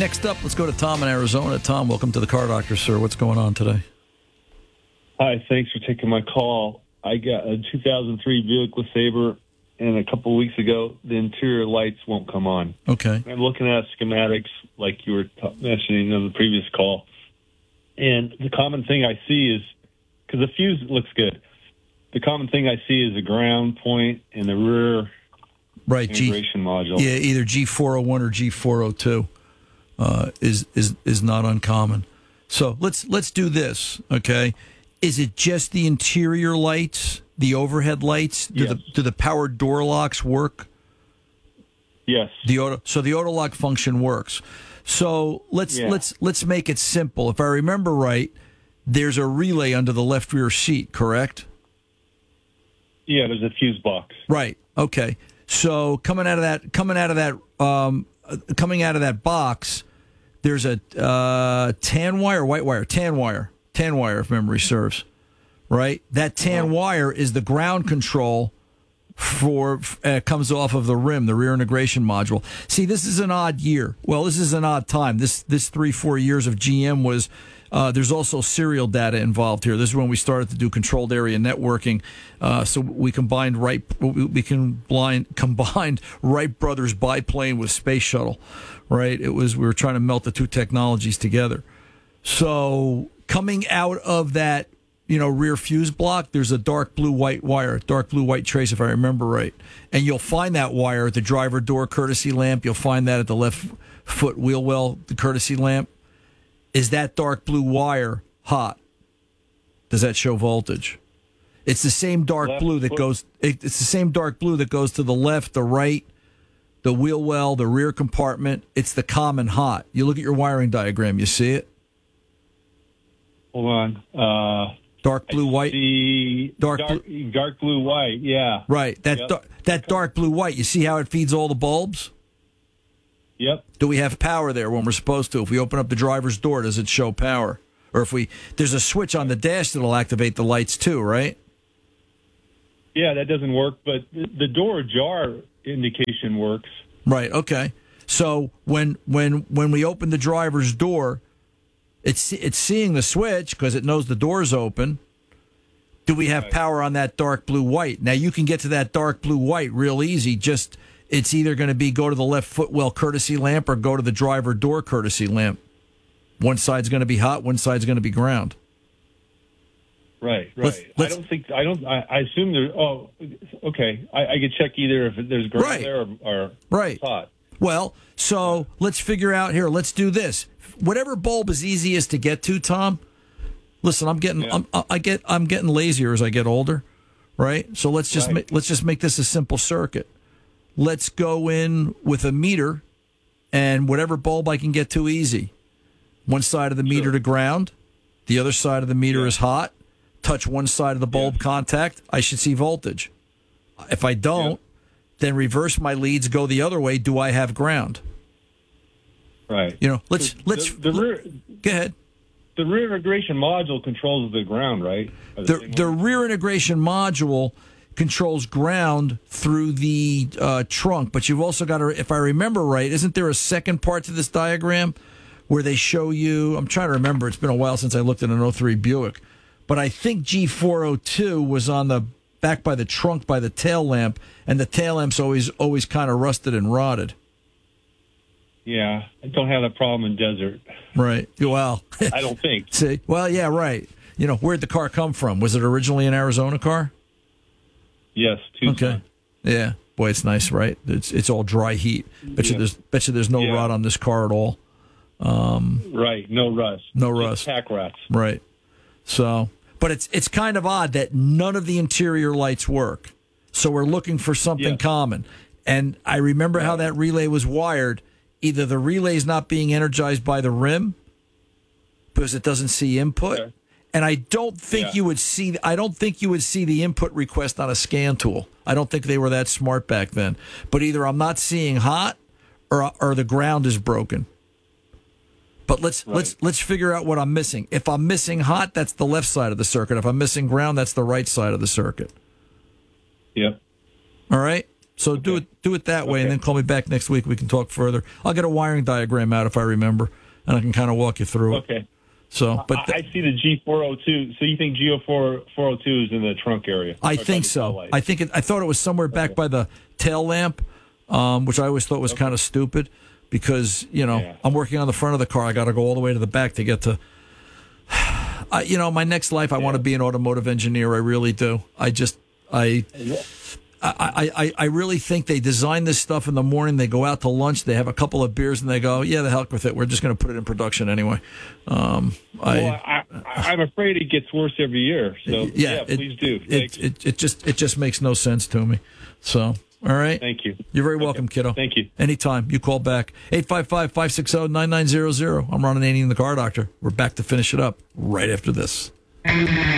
Next up, let's go to Tom in Arizona. Tom, welcome to the Car Doctor, sir. What's going on today? Hi, thanks for taking my call. I got a 2003 Buick LeSabre, and a couple of weeks ago, the interior lights won't come on. Okay. I'm looking at schematics like you were mentioning on the previous call, and the common thing I see is, because the fuse looks good, the common thing I see is a ground point and the rear integration module. Yeah, either G401 or G402 is not uncommon. So let's do this, okay? Is it just the interior lights, the overhead lights? Do the power door locks work? Yes. So the auto lock function works. So let's make it simple. If I remember right, there's a relay under the left rear seat, correct? Yeah, there's a fuse box. Right. Okay. So coming out of that box, there's a tan wire, white wire, tan wire, if memory serves. Right. That tan wire is the ground control for comes off of the rim, the rear integration module. See, this is an odd year. Well, this is an odd time. This 3-4 years of GM was. There's also serial data involved here. This is when we started to do controlled area networking. So we combined Wright Brothers biplane with space shuttle, right? We were trying to melt the two technologies together. So coming out of that, rear fuse block, there's a dark blue white wire, dark blue white trace, if I remember right. And you'll find that wire at the driver door courtesy lamp. You'll find that at the left foot wheel well, the courtesy lamp. Is that dark blue wire hot? Does that show voltage? It's the same dark blue that goes. It's the same dark blue that goes to the left, the right, the wheel well, the rear compartment. It's the common hot. You look at your wiring diagram. You see it? Hold on. Dark blue white. Dark blue white. Yeah. Right. That dark blue white. You see how it feeds all the bulbs? Yep. Do we have power there when we're supposed to? If we open up the driver's door, does it show power? Or there's a switch on the dash that'll activate the lights too, right? Yeah, that doesn't work, but the door ajar indication works. Right. Okay. So when we open the driver's door, it's seeing the switch because it knows the door's open. Do we have power on that dark blue white? Now you can get to that dark blue white real easy. It's either going to be go to the left footwell courtesy lamp or go to the driver door courtesy lamp. One side's going to be hot, one side's going to be ground. Right. I assume there. Oh, okay. I could check either if there's ground there or hot. Well, so let's figure out here. Let's do this. Whatever bulb is easiest to get to, Tom. Listen, I'm getting lazier as I get older, right? So let's just make this a simple circuit. Let's go in with a meter and whatever bulb I can get to easy. One side of the meter to ground. The other side of the meter is hot. Touch one side of the bulb contact. I should see voltage. If I don't, then reverse my leads, go the other way. Do I have ground? Right. Let's go ahead. The rear integration module controls the ground, right? The rear integration module controls ground through the trunk, but you've also got to, if I remember right, isn't there a second part to this diagram where they show you, I'm trying to remember, it's been a while since I looked at an 03 Buick, but I think G402 was on the back by the trunk by the tail lamp, and the tail lamp's always kind of rusted and rotted. Yeah, I don't have that problem in desert. Right. Well, I don't think. See, well, yeah, right. Where'd the car come from? Was it originally an Arizona car? Yes, Tucson. Okay. Yeah. Boy, it's nice, right? It's all dry heat. Bet you there's no rot on this car at all. Right. No rust. No rust. Tack rats. Right. So, but it's kind of odd that none of the interior lights work. So we're looking for something common. And I remember how that relay was wired. Either the relay's not being energized by the rim because it doesn't see input. Okay. And I don't think you would see the input request on a scan tool. I don't think they were that smart back then. But either I'm not seeing hot or the ground is broken. But let's figure out what I'm missing. If I'm missing hot, that's the left side of the circuit. If I'm missing ground, that's the right side of the circuit. Yep. All right? So do it that way, and then call me back next week. We can talk further. I'll get a wiring diagram out if I remember, and I can kind of walk you through it. Okay. So, but I see the G402. So you think G402 is in the trunk area? I think so. I thought it was somewhere back by the tail lamp, which I always thought was kind of stupid because I'm working on the front of the car. I got to go all the way to the back to get to. My next life, I want to be an automotive engineer. I really do. I really think they design this stuff in the morning. They go out to lunch. They have a couple of beers, and they go, "Yeah, the heck with it. We're just going to put it in production anyway." I'm afraid it gets worse every year. So please do. It just makes no sense to me. So, all right. Thank you. You're very welcome, kiddo. Thank you. Anytime. You call back. 855-560-9900. I'm Ron Ananian, the Car Doctor. We're back to finish it up right after this.